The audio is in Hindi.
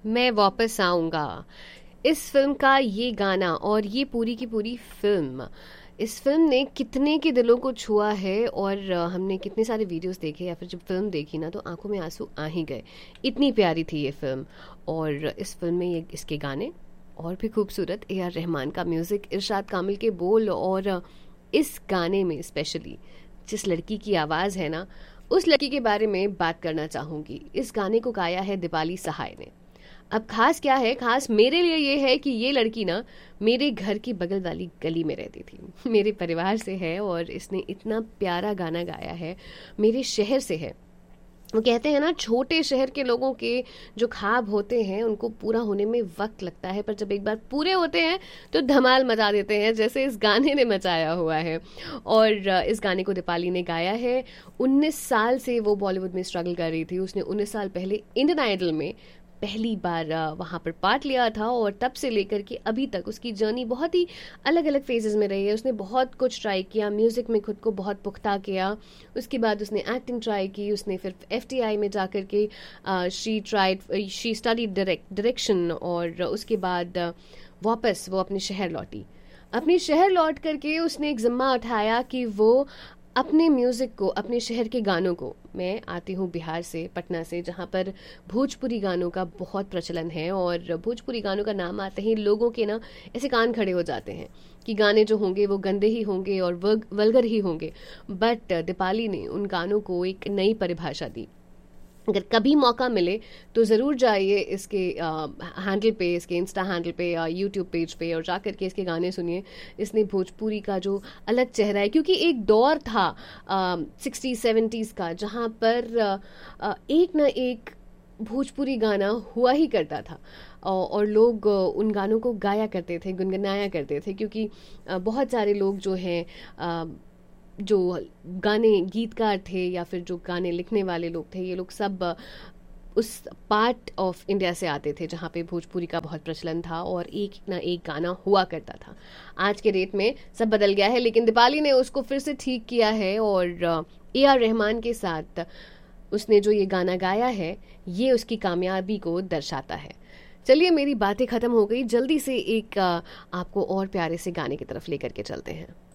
मैं वापस आऊंगा। इस फिल्म का ये गाना और ये पूरी की पूरी फिल्म, इस फिल्म ने कितने के दिलों को छुआ है। और हमने कितने सारे वीडियोस देखे या फिर जब फिल्म देखी ना तो आंखों में आंसू आ ही गए। इतनी प्यारी थी ये फिल्म। और इस फिल्म में ये इसके गाने और भी खूबसूरत, ए आर रहमान का म्यूज़िक, इरशाद कामिल के बोल, और इस गाने में स्पेशली जिस लड़की की आवाज़ है ना, उस लड़की के बारे में बात करना चाहूँगी। इस गाने को गाया है दीपाली सहाय ने। अब खास क्या है, खास मेरे लिए ये है कि ये लड़की ना मेरे घर की बगल वाली गली में रहती थी, मेरे परिवार से है, और इसने इतना प्यारा गाना गाया है, मेरे शहर से है। वो कहते हैं ना, छोटे शहर के लोगों के जो ख्वाब होते हैं उनको पूरा होने में वक्त लगता है, पर जब एक बार पूरे होते हैं तो धमाल मचा देते हैं, जैसे इस गाने ने मचाया हुआ है। और इस गाने को दीपाली ने गाया है। 19 साल से वो बॉलीवुड में स्ट्रगल कर रही थी। उसने 19 साल पहले इंडियन आइडल में पहली बार वहाँ पर पार्ट लिया था, और तब से लेकर के अभी तक उसकी जर्नी बहुत ही अलग अलग फेजेस में रही है। उसने बहुत कुछ ट्राई किया, म्यूज़िक में खुद को बहुत पुख्ता किया, उसके बाद उसने एक्टिंग ट्राई की, उसने फिर एफटीआई में जा कर के शी स्टडी डायरेक्शन, और उसके बाद वापस वो अपने शहर लौटी। अपने शहर लौट करके उसने एक जिम्मा उठाया कि वो अपने म्यूज़िक को, अपने शहर के गानों को, मैं आती हूँ बिहार से, पटना से, जहाँ पर भोजपुरी गानों का बहुत प्रचलन है। और भोजपुरी गानों का नाम आते ही लोगों के ना ऐसे कान खड़े हो जाते हैं कि गाने जो होंगे वो गंदे ही होंगे और वल्गर ही होंगे। बट दीपाली ने उन गानों को एक नई परिभाषा दी। अगर कभी मौका मिले तो ज़रूर जाइए इसके हैंडल पे, इसके इंस्टा हैंडल पे या यूट्यूब पेज पे, और जा करके इसके गाने सुनिए। इसने भोजपुरी का जो अलग चेहरा है, क्योंकि एक दौर था 60-70s का जहाँ पर एक ना एक भोजपुरी गाना हुआ ही करता था, और लोग उन गानों को गाया करते थे, गुनगुनाया करते थे, क्योंकि बहुत सारे लोग जो हैं, जो गाने गीतकार थे या फिर जो गाने लिखने वाले लोग थे, ये लोग सब उस पार्ट ऑफ इंडिया से आते थे जहाँ पे भोजपुरी का बहुत प्रचलन था और एक ना एक गाना हुआ करता था। आज के डेट में सब बदल गया है, लेकिन दीपाली ने उसको फिर से ठीक किया है, और ए आर रहमान के साथ उसने जो ये गाना गाया है, ये उसकी कामयाबी को दर्शाता है। चलिए, मेरी बातें ख़त्म हो गई, जल्दी से एक आपको और प्यारे से गाने की तरफ लेकर के चलते हैं।